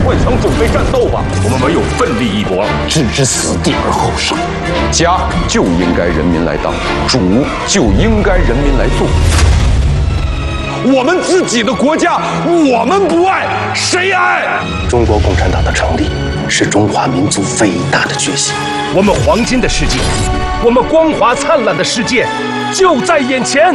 换枪准备战斗吧！我们唯有奋力一搏，置之死地而后生。家就应该人民来当，主就应该人民来做。我们自己的国家，我们不爱，谁爱？ 中国共产党的成立是中华民族伟大的觉醒。 我们黄金的世界，我们光华灿烂的世界，就在眼前。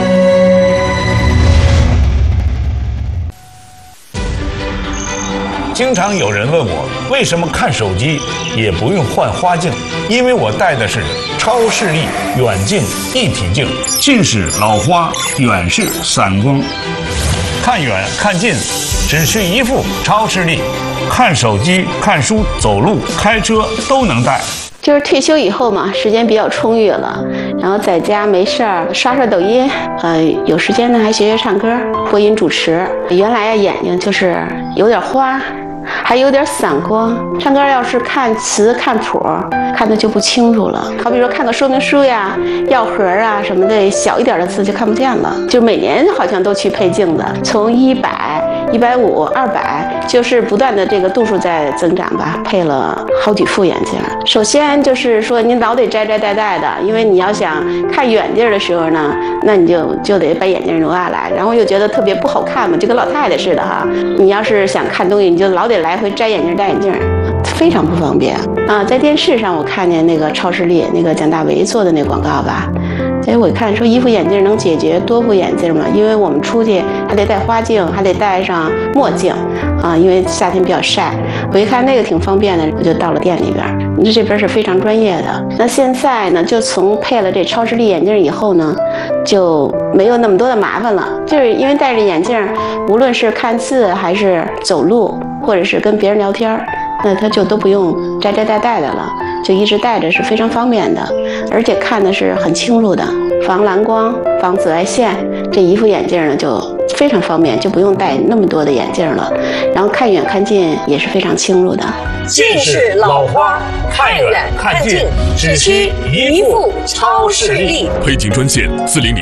经常有人问我，为什么看手机也不用换花镜？因为我戴的是超视力远近一体镜，近视老花，远视散光。看远看近，只需一副超视力，看手机、看书、走路、开车都能戴。 就是退休以后嘛，时间比较充裕了，然后在家没事儿刷刷抖音，有时间呢还学学唱歌、播音主持。原来眼睛就是有点花，还有点散光，唱歌要是看词看谱，看的就不清楚了。好比说看个说明书呀、药盒啊什么的，小一点的字就看不见了。就每年好像都去配镜子，从100、150、200，就是不断的这个度数在增长吧。配了好几副眼镜。首先就是说你老得摘戴的，因为你要想看远地儿的时候呢，那你就得把眼镜留下来，然后又觉得特别不好看嘛，就跟老太太似的哈。你要是想看东西，你就老得来回摘眼镜戴眼镜，非常不方便啊。在电视上我看见那个超视力那个蒋大为做的那广告吧，所以我看说一副眼镜能解决多副眼镜嘛，因为我们出去还得戴花镜，还得戴上墨镜啊，因为夏天比较晒。我一看那个挺方便的，我就到了店里边。这边是非常专业的。那现在呢，就从配了这超视力眼镜以后呢，就没有那么多的麻烦了。就是因为戴着眼镜，无论是看字还是走路，或者是跟别人聊天，那他就都不用摘戴的了，就一直戴着是非常方便的，而且看的是很清楚的，防蓝光、防紫外线。这一副眼镜呢就非常方便，就不用戴那么多的眼镜了，然后看远看近也是非常清楚的。 近视老花，看远看近，只需一副超视力。 配镜专线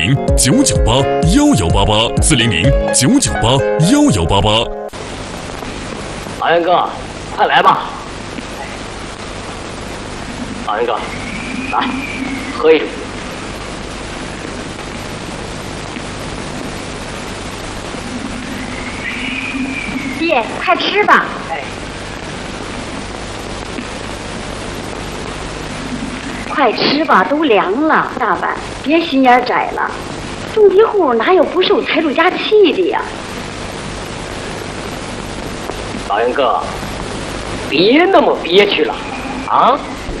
400-998-1188，400-998-1188。 老袁哥，快来吧！老袁哥，来，喝一杯。 爹，快吃吧。 哎， 快吃吧，都凉了。大板，别心眼窄了。种地户哪有不受财主家气的呀？ 老袁哥，别那么憋屈了啊！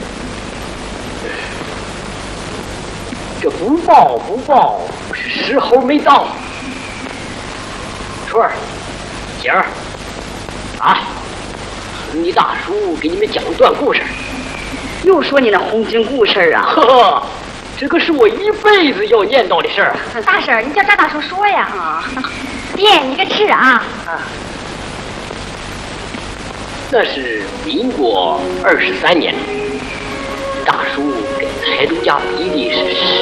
这不报是时候没到。春儿、景儿，啊，你大叔给你们讲段故事。 又说你那红军故事啊？ 呵呵，这个是我一辈子要念叨的事儿。 大婶，你叫张大叔说呀。啊，爹，你个吃啊。 那是民国23年，大叔跟财主家比的是